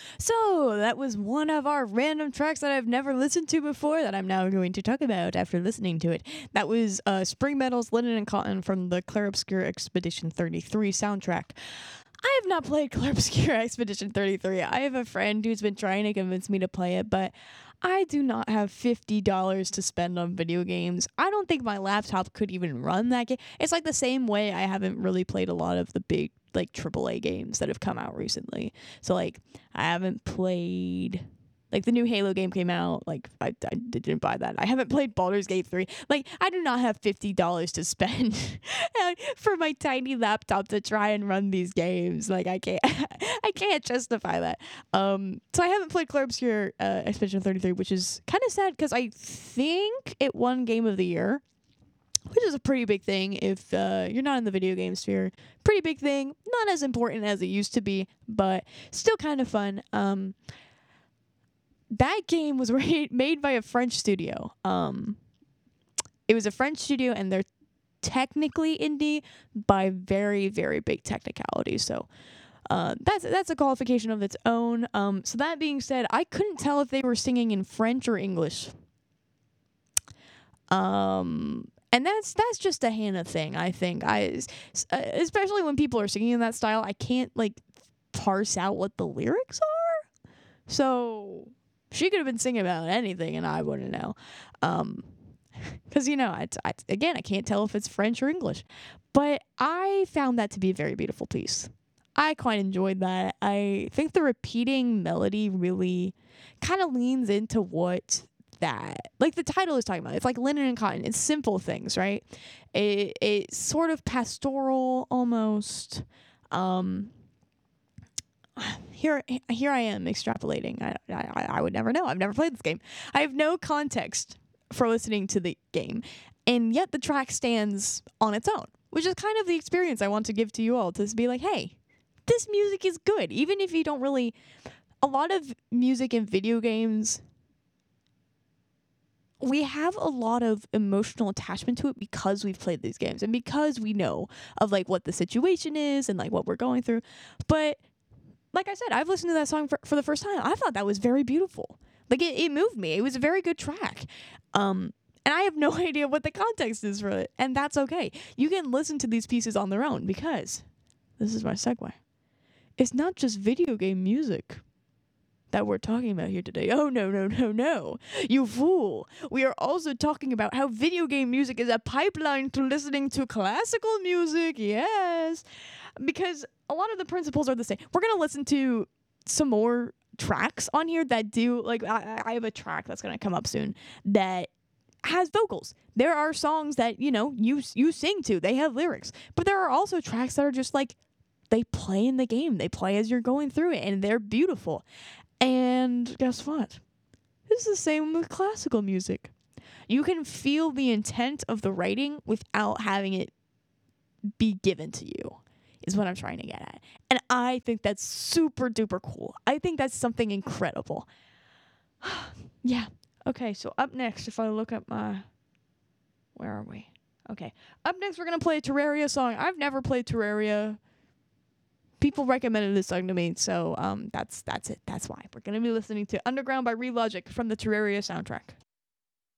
So, that was one of our random tracks that I've never listened to before that I'm now going to talk about after listening to it. That was Spring Metal's Linen and Cotton from the Clair Obscur Expedition 33 soundtrack. I have not played Clair Obscur Expedition 33. I have a friend who's been trying to convince me to play it, but I do not have $50 to spend on video games. I don't think my laptop could even run that game. It's like the same way I haven't really played a lot of the big like AAA games that have come out recently. So like I haven't played like the new Halo game came out. Like I didn't buy that. I haven't played Baldur's Gate 3. Like I do not have $50 to spend for my tiny laptop to try and run these games. Like I can't I can't justify that. So I haven't played Clair Obscur Expedition 33, which is kind of sad because I think it won Game of the Year, which is a pretty big thing if you're not in the video game sphere. Pretty big thing. Not as important as it used to be, but still kind of fun. That game was made by a French studio. It was a French studio, and they're technically indie by very, very big technicalities. So that's a qualification of its own. So that being said, I couldn't tell if they were singing in French or English. And that's just a Hannah thing, I think. Especially when people are singing in that style, I can't like parse out what the lyrics are. So she could have been singing about anything, and I wouldn't know. Because again, I can't tell if it's French or English. But I found that to be a very beautiful piece. I quite enjoyed that. I think the repeating melody really kind of leans into what that like the title is talking about. It's like linen and cotton. It's simple things, right? It's sort of pastoral almost. Here I am extrapolating. I would never know. I've never played this game. I have no context for listening to the game, and yet the track stands on its own, which is kind of the experience I want to give to you all, to be like, hey, this music is good, even if you don't really. A lot of music in video games, we have a lot of emotional attachment to it because we've played these games and because we know of like what the situation is and like what we're going through. But like I said, I've listened to that song for the first time. I thought that was very beautiful. Like it moved me. It was a very good track. And I have no idea what the context is for it. And that's okay. You can listen to these pieces on their own, because this is my segue. It's not just video game music that we're talking about here today. Oh, no. You fool. We are also talking about how video game music is a pipeline to listening to classical music. Yes. Because a lot of the principles are the same. We're going to listen to some more tracks on here that do, like, I have a track that's going to come up soon that has vocals. There are songs that, you sing to. They have lyrics. But there are also tracks that are just like, they play in the game. They play as you're going through it, and they're beautiful. And guess what? It's the same with classical music. You can feel the intent of the writing without having it be given to you, is what I'm trying to get at. And I think that's super duper cool. I think that's something incredible. Yeah. Okay, so up next, if I look at my... Where are we? Okay. Up next, we're going to play a Terraria song. I've never played Terraria. People recommended this song to me, so that's it. That's why. We're going to be listening to Underground by Relogic from the Terraria soundtrack.